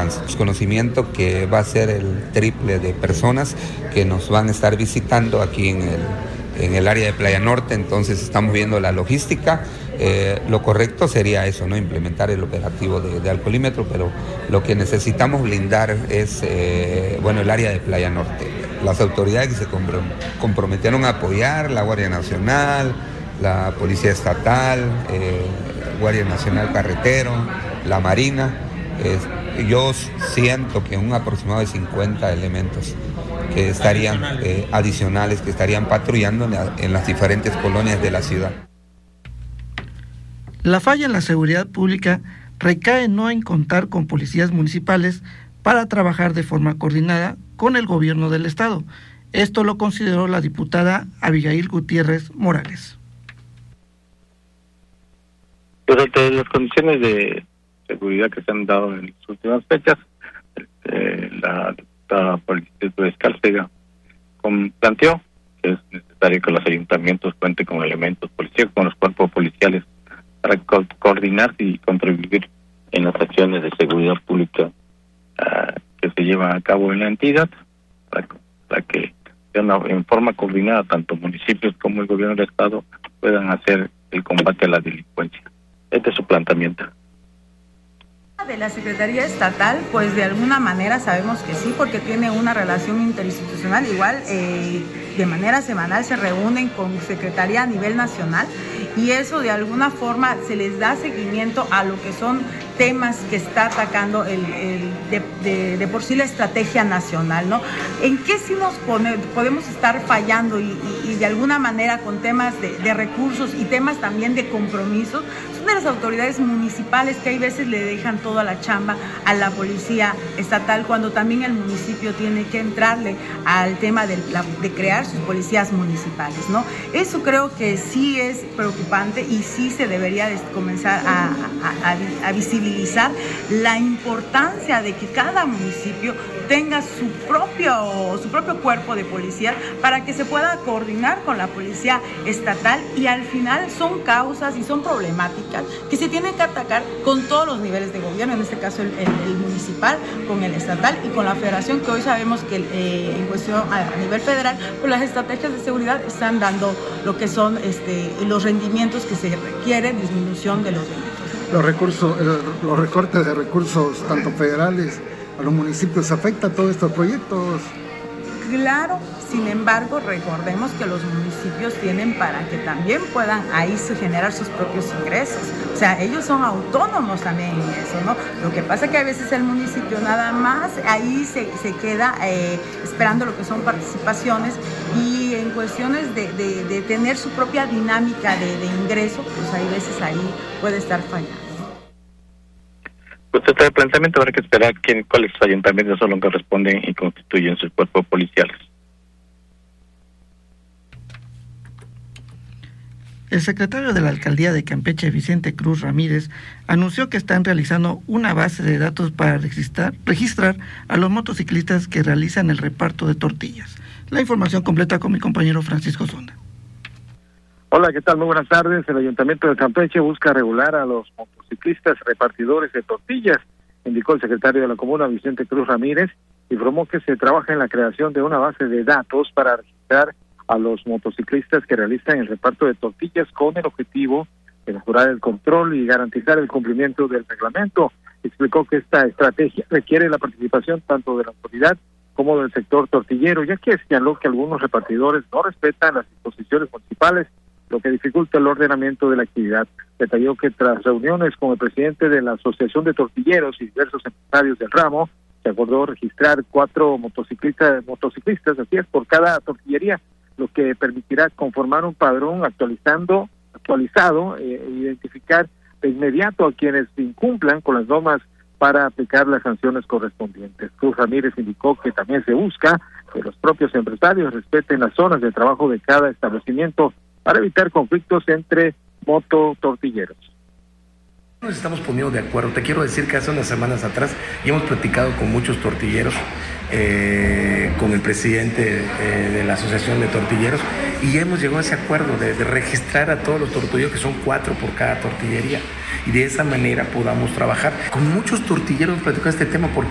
alcance. Pues conocimiento que va a ser el triple de personas que nos van a estar visitando aquí en el área de Playa Norte, entonces estamos viendo la logística. Lo correcto sería eso, ¿no? Implementar el operativo de alcoholímetro, pero lo que necesitamos blindar es el área de Playa Norte. Las autoridades que se comprometieron a apoyar, la Guardia Nacional, la Policía Estatal, Guardia Nacional Carretero, la Marina. Yo siento que un aproximado de 50 elementos que estarían adicionales, que estarían patrullando en las diferentes colonias de la ciudad. La falla en la seguridad pública recae no en contar con policías municipales para trabajar de forma coordinada con el gobierno del estado. Esto lo consideró la diputada Abigail Gutiérrez Morales. Durante las condiciones de seguridad que se han dado en las últimas fechas, la diputada política Escárcega planteó que es necesario que los ayuntamientos cuenten con elementos policíacos, con los cuerpos policiales, para coordinarse y contribuir en las acciones de seguridad pública que se llevan a cabo en la entidad, para que en forma coordinada tanto municipios como el gobierno del estado puedan hacer el combate a la delincuencia. Este es su planteamiento. De la Secretaría Estatal, pues de alguna manera sabemos que sí, porque tiene una relación interinstitucional. Igual de manera semanal se reúnen con Secretaría a nivel nacional y eso de alguna forma se les da seguimiento a lo que son temas que está atacando de por sí la estrategia nacional, ¿no? ¿En qué sí nos podemos estar fallando y de alguna manera con temas de recursos y temas también de compromisos? Son de las autoridades municipales que hay veces le dejan toda la chamba a la policía estatal, cuando también el municipio tiene que entrarle al tema de crear sus policías municipales, ¿no? Eso creo que sí es preocupante y sí se debería comenzar a visibilizar la importancia de que cada municipio tenga su propio cuerpo de policía para que se pueda coordinar con la policía estatal, y al final son causas y son problemáticas que se tienen que atacar con todos los niveles de gobierno, en este caso el municipal, con el estatal y con la federación, que hoy sabemos que en cuestión a nivel federal, pues las estrategias de seguridad están dando lo que son los rendimientos que se requieren, disminución de los delitos. Los recortes de recursos, tanto federales a los municipios, ¿afecta a todos estos proyectos? Claro, sin embargo, recordemos que los municipios tienen para que también puedan ahí generar sus propios ingresos. O sea, ellos son autónomos también en eso, ¿no? Lo que pasa es que a veces el municipio nada más ahí se queda esperando lo que son participaciones, y en cuestiones de tener su propia dinámica de ingreso, pues hay veces ahí puede estar fallando. Pues este planteamiento habrá que esperar cuáles ayuntamientos son los que responden y constituyen sus cuerpos policiales. El secretario de la Alcaldía de Campeche, Vicente Cruz Ramírez, anunció que están realizando una base de datos para registrar a los motociclistas que realizan el reparto de tortillas. La información completa con mi compañero Francisco Sonda. Hola, ¿qué tal? Muy buenas tardes. El Ayuntamiento de Campeche busca regular a los motociclistas repartidores de tortillas, indicó el secretario de la comuna, Vicente Cruz Ramírez, y informó que se trabaja en la creación de una base de datos para registrar a los motociclistas que realizan el reparto de tortillas con el objetivo de mejorar el control y garantizar el cumplimiento del reglamento. Explicó que esta estrategia requiere la participación tanto de la autoridad como del sector tortillero, ya que señaló que algunos repartidores no respetan las disposiciones municipales, lo que dificulta el ordenamiento de la actividad. Detalló que tras reuniones con el presidente de la Asociación de Tortilleros y diversos empresarios del ramo, se acordó registrar 4 motociclistas, así es, por cada tortillería, lo que permitirá conformar un padrón actualizado, identificar de inmediato a quienes incumplan con las normas para aplicar las sanciones correspondientes. Cruz Ramírez indicó que también se busca que los propios empresarios respeten las zonas de trabajo de cada establecimiento para evitar conflictos entre mototortilleros. Nos estamos poniendo de acuerdo. Te quiero decir que hace unas semanas atrás ya hemos platicado con muchos tortilleros, con el presidente de la Asociación de Tortilleros, y ya hemos llegado a ese acuerdo de registrar a todos los tortilleros, que son 4 por cada tortillería, y de esa manera podamos trabajar. Con muchos tortilleros hemos platicado este tema porque